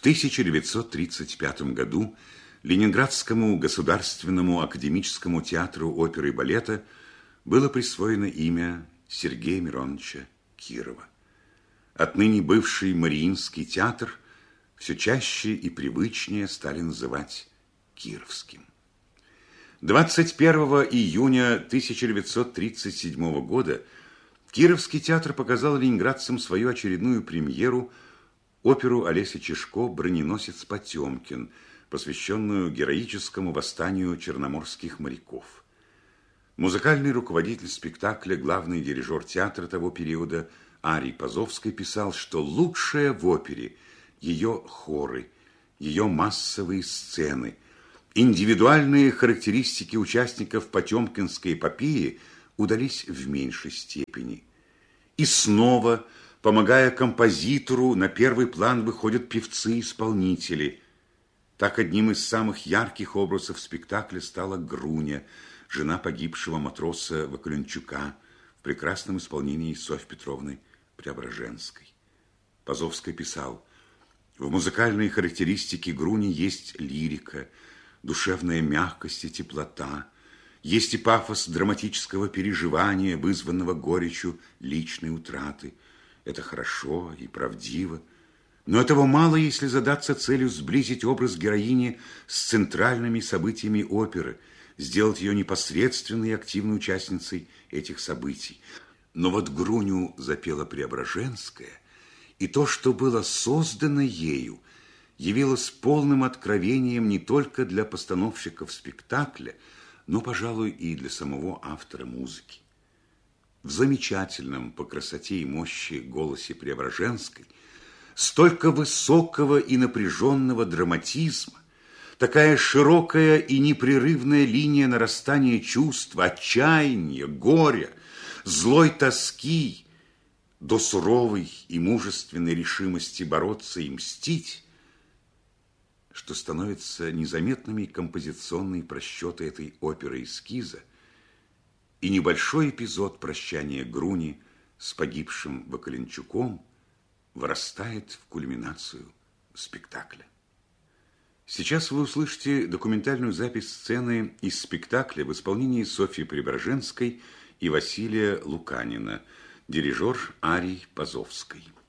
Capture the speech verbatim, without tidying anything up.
тысяча девятьсот тридцать пятом году Ленинградскому государственному академическому театру оперы и балета было присвоено имя Сергея Мироновича Кирова. Отныне бывший Мариинский театр все чаще и привычнее стали называть Кировским. двадцать первого июня тысяча девятьсот тридцать седьмого года Кировский театр показал ленинградцам свою очередную премьеру, оперу Олеся Чешко «Броненосец Потемкин», посвященную героическому восстанию черноморских моряков. Музыкальный руководитель спектакля, главный дирижер театра того периода Арий Пазовский писал, что лучшее в опере ее хоры, ее массовые сцены, индивидуальные характеристики участников Потемкинской эпопеи удались в меньшей степени. И снова, помогая композитору, на первый план выходят певцы-исполнители. Так одним из самых ярких образов спектакля стала Груня, жена погибшего матроса Вакуленчука, в прекрасном исполнении Софьи Петровны Преображенской. Пазовский писал: в музыкальной характеристике Груни есть лирика, душевная мягкость и теплота, есть и пафос драматического переживания, вызванного горечью личной утраты. Это хорошо и правдиво. Но этого мало, если задаться целью сблизить образ героини с центральными событиями оперы, сделать ее непосредственной и активной участницей этих событий. Но вот Груню запела Преображенская, и то, что было создано ею, явилось полным откровением не только для постановщиков спектакля, но, пожалуй, и для самого автора музыки. В замечательном по красоте и мощи голосе Преображенской столько высокого и напряженного драматизма, такая широкая и непрерывная линия нарастания чувств, отчаяния, горя, злой тоски, до суровой и мужественной решимости бороться и мстить, что становятся незаметными композиционные просчеты этой оперы эскиза, и небольшой эпизод прощания Груни с погибшим Вакуленчуком вырастает в кульминацию спектакля. Сейчас вы услышите документальную запись сцены из спектакля в исполнении Софьи Преображенской и Василия Луканина, дирижер Арий Пазовский.